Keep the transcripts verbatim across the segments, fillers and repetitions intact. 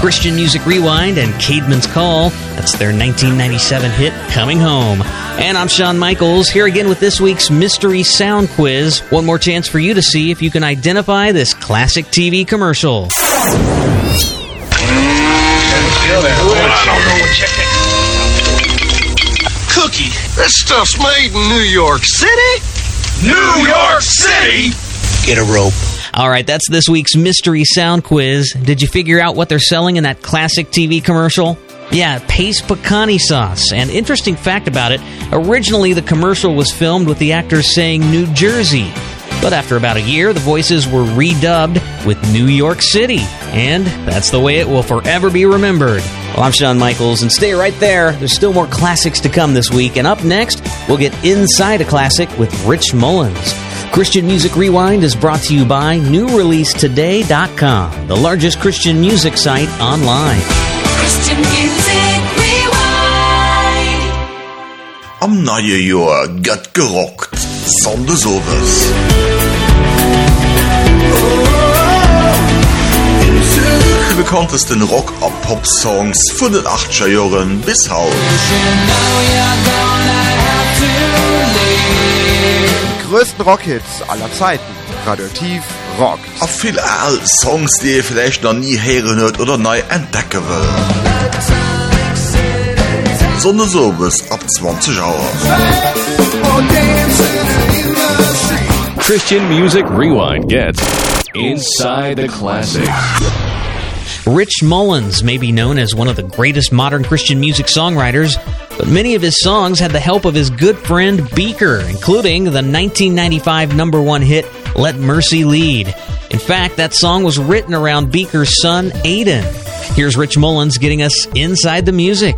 Christian Music Rewind and Caedmon's Call. That's their nineteen ninety-seven hit, Coming Home. And I'm Shawn Michaels, here again with this week's Mystery Sound Quiz. One more chance for you to see if you can identify this classic T V commercial. Cookie, that stuff's made in New York City? New York City? Get a rope. All right, that's this week's Mystery Sound Quiz. Did you figure out what they're selling in that classic T V commercial? Yeah, Pace Picante sauce. And interesting fact about it, originally the commercial was filmed with the actors saying New Jersey. But after about a year, the voices were redubbed with New York City. And that's the way it will forever be remembered. Well, I'm Shawn Michaels, and stay right there. There's still more classics to come this week. And up next, we'll get inside a classic with Rich Mullins. Christian Music Rewind is brought to you by new release today dot com, the largest Christian music site online. Christian Music Rewind. Am neue Jahr gött gerockt, sonde sowas. Die bekanntesten Rock- und Pop-Songs von den achtziger Jahren bis heute. Die größten Rockhits aller Zeiten. Radioaktiv rockt. Auf viele alte Songs, die ihr vielleicht noch nie hören hört oder neu entdecken will. Sonne sowas ab zwanzig Uhr. Christian Music Rewind gets Inside the Classics. Rich Mullins may be known as one of the greatest modern Christian music songwriters, but many of his songs had the help of his good friend Beaker, including the nineteen ninety-five number one hit, Let Mercy Lead. In fact, that song was written around Beaker's son, Aiden. Here's Rich Mullins getting us inside the music.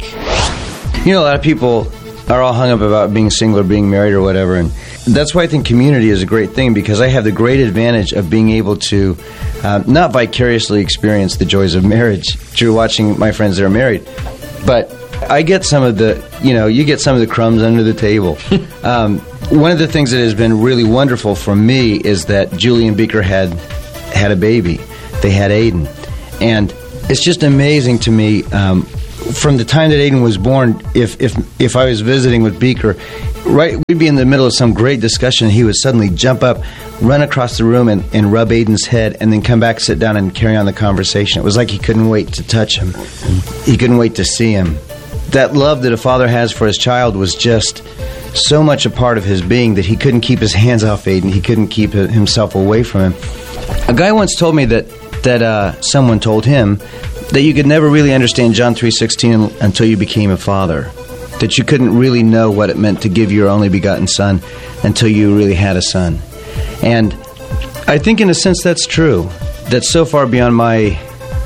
You know, a lot of people are all hung up about being single or being married or whatever, and that's why I think community is a great thing, because I have the great advantage of being able to uh, not vicariously experience the joys of marriage through watching my friends that are married, but I get some of the, you know, you get some of the crumbs under the table. um, one of the things that has been really wonderful for me is that Julie and Beaker had had a baby. They had Aiden, and it's just amazing to me. Um, From the time that Aiden was born, if if if I was visiting with Beaker, right, we'd be in the middle of some great discussion, he would suddenly jump up, run across the room, and, and rub Aiden's head, and then come back, sit down, and carry on the conversation. It was like he couldn't wait to touch him. He couldn't wait to see him. That love that a father has for his child was just so much a part of his being that he couldn't keep his hands off Aiden. He couldn't keep himself away from him. A guy once told me that, that uh, someone told him that you could never really understand John three sixteen until you became a father. That you couldn't really know what it meant to give your only begotten son until you really had a son. And I think in a sense that's true. That's so far beyond my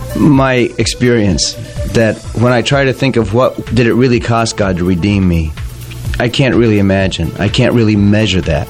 my experience that when I try to think of what did it really cost God to redeem me, I can't really imagine. I can't really measure that.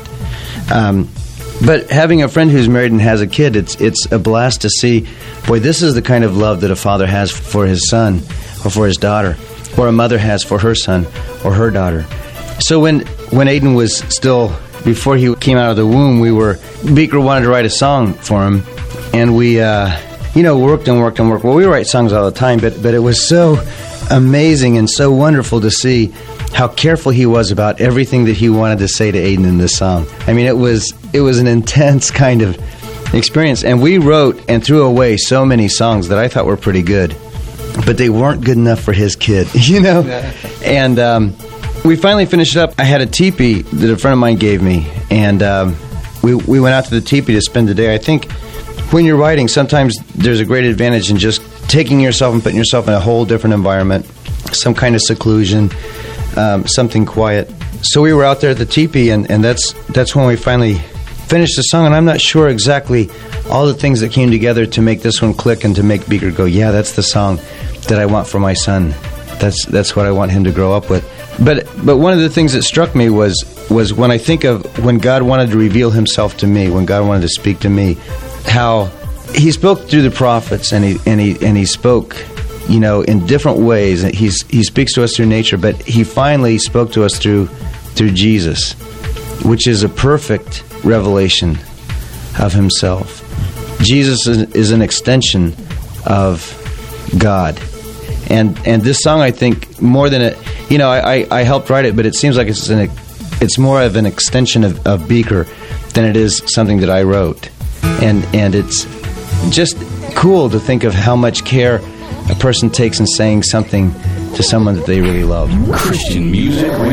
Um, But having a friend who's married and has a kid, it's it's a blast to see, boy, this is the kind of love that a father has for his son or for his daughter, or a mother has for her son or her daughter. So when, when Aiden was still, before he came out of the womb, we were, Beaker wanted to write a song for him, and we, uh, you know, worked and worked and worked. Well, we write songs all the time, but, but it was so amazing and so wonderful to see how careful he was about everything that he wanted to say to Aiden in this song. I mean, it was it was an intense kind of experience. And we wrote and threw away so many songs that I thought were pretty good, but they weren't good enough for his kid, you know? And um, we finally finished it up. I had a teepee that a friend of mine gave me, and um, we, we went out to the teepee to spend the day. I think when you're writing, sometimes there's a great advantage in just taking yourself and putting yourself in a whole different environment, some kind of seclusion, Um, something quiet. So we were out there at the teepee, and, and that's that's when we finally finished the song, and I'm not sure exactly all the things that came together to make this one click and to make Beaker go, yeah, that's the song that I want for my son. That's that's what I want him to grow up with. But but one of the things that struck me was was when I think of when God wanted to reveal himself to me, when God wanted to speak to me, how he spoke through the prophets, and he and he and he spoke, you know, in different ways. He's, he speaks to us through nature, but he finally spoke to us through through Jesus, which is a perfect revelation of himself. Jesus is, is an extension of God. And and this song, I think, more than it, you know, I, I, I helped write it, but it seems like it's an, it's more of an extension of, of Beaker than it is something that I wrote. And and it's just cool to think of how much care a person takes in saying something to someone that they really love. Christian music.